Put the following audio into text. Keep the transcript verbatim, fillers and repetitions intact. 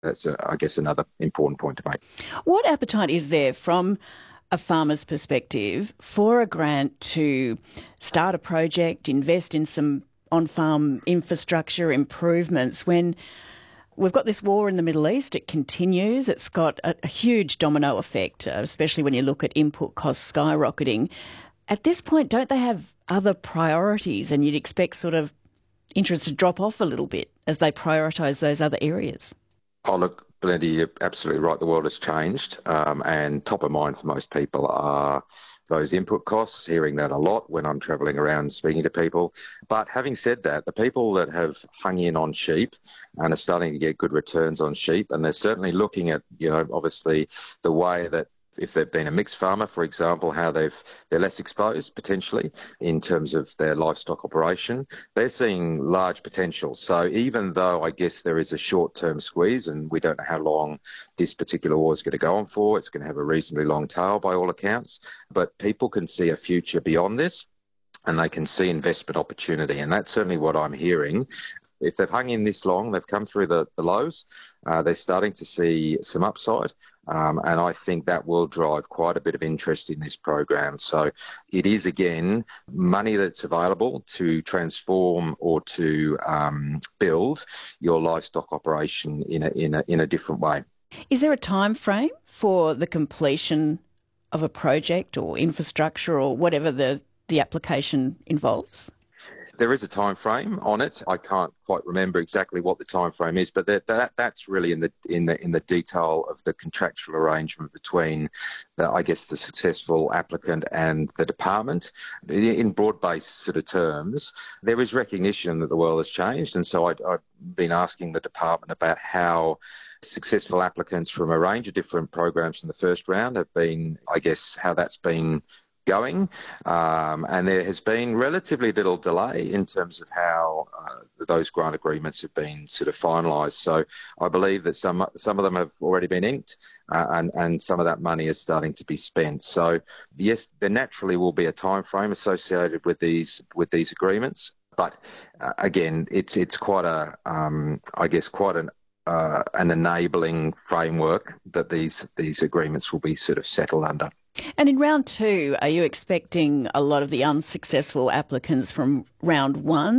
That's, uh, I guess, another important point to make. What appetite is there from a farmer's perspective for a grant to start a project, invest in some on-farm infrastructure improvements when we've got this war in the Middle East? It continues. It's got a, a huge domino effect, uh, especially when you look at input costs skyrocketing. At this point, don't they have other priorities, and you'd expect sort of interest to drop off a little bit as they prioritise those other areas? Oh, look, Belinda, you're absolutely right. The world has changed, um, and top of mind for most people are those input costs, hearing that a lot when I'm travelling around speaking to people. But having said that, the people that have hung in on sheep and are starting to get good returns on sheep, and they're certainly looking at, you know, obviously the way that if they've been a mixed farmer, for example, how they've they're less exposed potentially in terms of their livestock operation. They're seeing large potential. So even though I guess there is a short-term squeeze, and we don't know how long this particular war is going to go on for, it's going to have a reasonably long tail by all accounts, but people can see a future beyond this, and they can see investment opportunity. And that's certainly what I'm hearing. If they've hung in this long, they've come through the, the lows, uh, they're starting to see some upside. Um, and I think that will drive quite a bit of interest in this program. So it is, again, money that's available to transform or to um, build your livestock operation in a, in a, in a different way. Is there a time frame for the completion of a project or infrastructure or whatever the, the application involves? There is a time frame on it. I can't quite remember exactly what the time frame is, but that, that that's really in the in the in the detail of the contractual arrangement between, the, I guess, the successful applicant and the department. In broad-based sort of terms, there is recognition that the world has changed, and so I, I've been asking the department about how successful applicants from a range of different programs in the first round have been, I guess, how that's been going, um, and there has been relatively little delay in terms of how uh, those grant agreements have been sort of finalised. So I believe that some some of them have already been inked, uh, and and some of that money is starting to be spent. So yes, there naturally will be a time frame associated with these with these agreements, but uh, again, it's it's quite a um, I guess quite an uh, an enabling framework that these these agreements will be sort of settled under. And in round two, are you expecting a lot of the unsuccessful applicants from round one